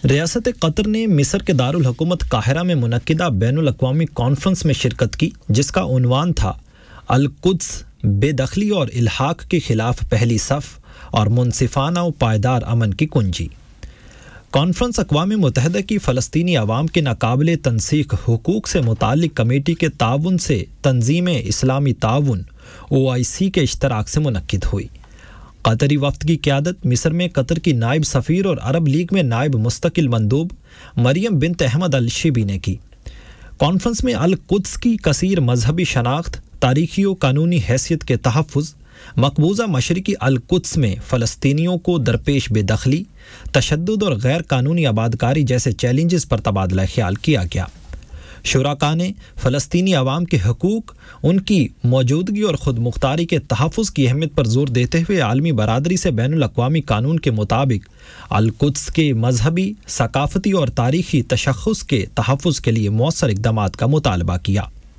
ریاست قطر نے مصر کے دارالحکومت قاہرہ میں منعقدہ بین الاقوامی کانفرنس میں شرکت کی، جس کا عنوان تھا القدس بے دخلی اور الحاق کے خلاف پہلی صف اور منصفانہ و پائیدار امن کی کنجی۔ کانفرنس اقوام متحدہ کی فلسطینی عوام کے ناقابل تنسیق حقوق سے متعلق کمیٹی کے تعاون سے تنظیم اسلامی تعاون OIC کے اشتراک سے منعقد ہوئی۔ قطری وفد کی قیادت مصر میں قطر کی نائب سفیر اور عرب لیگ میں نائب مستقل مندوب مریم بنت احمد الشیبی نے کی۔ کانفرنس میں القدس کی کثیر مذہبی شناخت، تاریخی و قانونی حیثیت کے تحفظ، مقبوضہ مشرقی القدس میں فلسطینیوں کو درپیش بے دخلی، تشدد اور غیر قانونی آبادکاری جیسے چیلنجز پر تبادلہ خیال کیا گیا۔ شرکاء نے فلسطینی عوام کے حقوق، ان کی موجودگی اور خود مختاری کے تحفظ کی اہمیت پر زور دیتے ہوئے عالمی برادری سے بین الاقوامی قانون کے مطابق القدس کے مذہبی، ثقافتی اور تاریخی تشخص کے تحفظ کے لیے مؤثر اقدامات کا مطالبہ کیا۔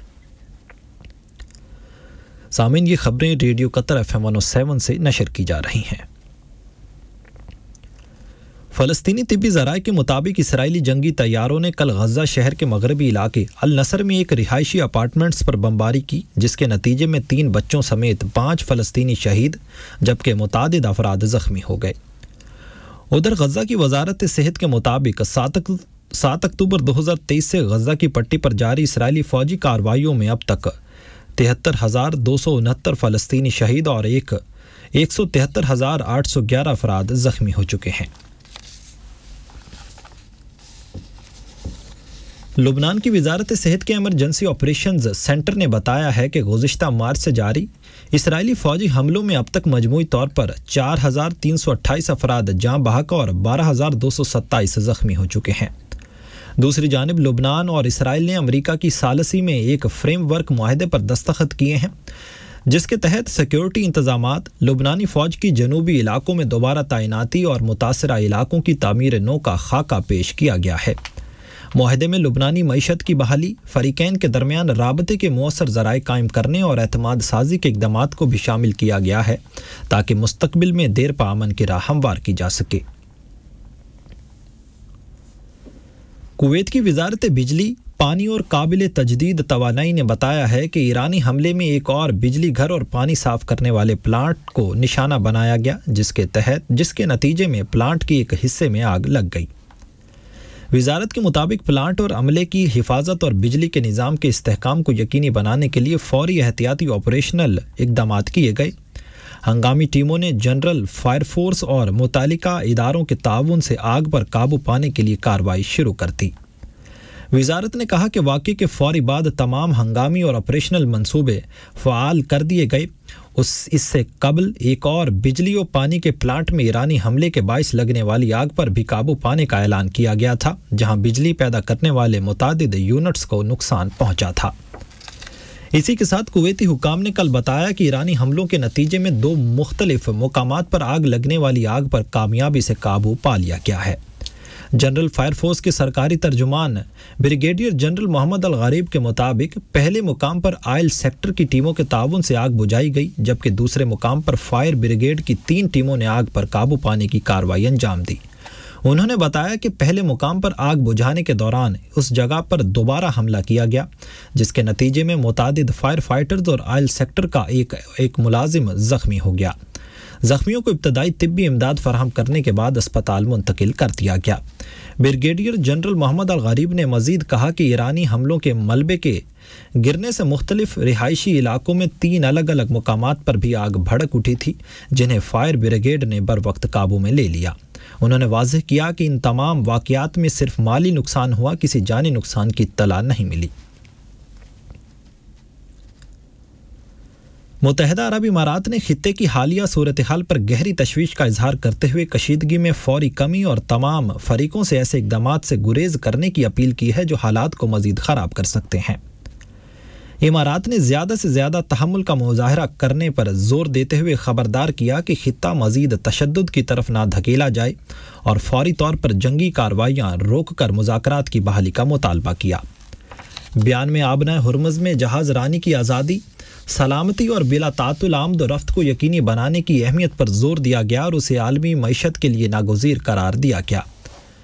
سامعین، یہ خبریں ریڈیو قطر FM 107 سے نشر کی جا رہی ہیں۔ فلسطینی طبی ذرائع کے مطابق اسرائیلی جنگی طیاروں نے کل غزہ شہر کے مغربی علاقے النصر میں ایک رہائشی اپارٹمنٹس پر بمباری کی، جس کے نتیجے میں 3 بچوں سمیت 5 فلسطینی شہید جبکہ متعدد افراد زخمی ہو گئے۔ ادھر غزہ کی وزارت صحت کے مطابق 7 اکتوبر 2023 سے غزہ کی پٹی پر جاری اسرائیلی فوجی کارروائیوں میں اب تک 73,269 فلسطینی شہید اور 173,811 افراد زخمی ہو چکے ہیں۔ لبنان کی وزارت صحت کے ایمرجنسی آپریشنز سینٹر نے بتایا ہے کہ گزشتہ مارچ سے جاری اسرائیلی فوجی حملوں میں اب تک مجموعی طور پر 4,328 افراد جاں بحق اور 12,227 زخمی ہو چکے ہیں۔ دوسری جانب لبنان اور اسرائیل نے امریکہ کی ثالثی میں ایک فریم ورک معاہدے پر دستخط کیے ہیں، جس کے تحت سیکیورٹی انتظامات، لبنانی فوج کی جنوبی علاقوں میں دوبارہ تعیناتی اور متاثرہ علاقوں کی تعمیر نو کا خاکہ پیش کیا گیا ہے۔ معاہدے میں لبنانی معیشت کی بحالی، فریقین کے درمیان رابطے کے مؤثر ذرائع قائم کرنے اور اعتماد سازی کے اقدامات کو بھی شامل کیا گیا ہے تاکہ مستقبل میں دیر پا امن کی راہ ہموار کی جا سکے۔ کویت کی وزارت بجلی، پانی اور قابل تجدید توانائی نے بتایا ہے کہ ایرانی حملے میں ایک اور بجلی گھر اور پانی صاف کرنے والے پلانٹ کو نشانہ بنایا گیا، جس کے نتیجے میں پلانٹ کے ایک حصے میں آگ لگ گئی۔ وزارت کے مطابق پلانٹ اور عملے کی حفاظت اور بجلی کے نظام کے استحکام کو یقینی بنانے کے لیے فوری احتیاطی آپریشنل اقدامات کیے گئے۔ ہنگامی ٹیموں نے جنرل فائر فورس اور متعلقہ اداروں کے تعاون سے آگ پر قابو پانے کے لیے کارروائی شروع کر دی۔ وزارت نے کہا کہ واقعے کے فوری بعد تمام ہنگامی اور آپریشنل منصوبے فعال کر دیے گئے۔ اس سے قبل ایک اور بجلی و پانی کے پلانٹ میں ایرانی حملے کے باعث لگنے والی آگ پر بھی قابو پانے کا اعلان کیا گیا تھا، جہاں بجلی پیدا کرنے والے متعدد یونٹس کو نقصان پہنچا تھا۔ اسی کے ساتھ کویتی حکام نے کل بتایا کہ ایرانی حملوں کے نتیجے میں 2 مختلف مقامات پر آگ لگنے والی آگ پر کامیابی سے قابو پا لیا گیا ہے۔ جنرل فائر فورس کے سرکاری ترجمان بریگیڈیئر جنرل محمد الغریب کے مطابق پہلے مقام پر آئل سیکٹر کی ٹیموں کے تعاون سے آگ بجھائی گئی، جبکہ دوسرے مقام پر فائر بریگیڈ کی 3 ٹیموں نے آگ پر قابو پانے کی کارروائی انجام دی۔ انہوں نے بتایا کہ پہلے مقام پر آگ بجھانے کے دوران اس جگہ پر دوبارہ حملہ کیا گیا، جس کے نتیجے میں متعدد فائر فائٹرز اور آئل سیکٹر کا ایک ملازم زخمی ہو گیا۔ زخمیوں کو ابتدائی طبی امداد فراہم کرنے کے بعد اسپتال منتقل کر دیا گیا۔ بریگیڈیئر جنرل محمد الغریب نے مزید کہا کہ ایرانی حملوں کے ملبے کے گرنے سے مختلف رہائشی علاقوں میں 3 الگ الگ مقامات پر بھی آگ بھڑک اٹھی تھی، جنہیں فائر بریگیڈ نے بروقت قابو میں لے لیا۔ انہوں نے واضح کیا کہ ان تمام واقعات میں صرف مالی نقصان ہوا، کسی جانی نقصان کی اطلاع نہیں ملی۔ متحدہ عرب امارات نے خطے کی حالیہ صورتحال پر گہری تشویش کا اظہار کرتے ہوئے کشیدگی میں فوری کمی اور تمام فریقوں سے ایسے اقدامات سے گریز کرنے کی اپیل کی ہے جو حالات کو مزید خراب کر سکتے ہیں۔ امارات نے زیادہ سے زیادہ تحمل کا مظاہرہ کرنے پر زور دیتے ہوئے خبردار کیا کہ خطہ مزید تشدد کی طرف نہ دھکیلا جائے اور فوری طور پر جنگی کارروائیاں روک کر مذاکرات کی بحالی کا مطالبہ کیا۔ بیان میں آبنہ ہرمز میں جہاز رانی کی آزادی، سلامتی اور بلا تعطل آمد و رفت کو یقینی بنانے کی اہمیت پر زور دیا گیا اور اسے عالمی معیشت کے لیے ناگزیر قرار دیا گیا۔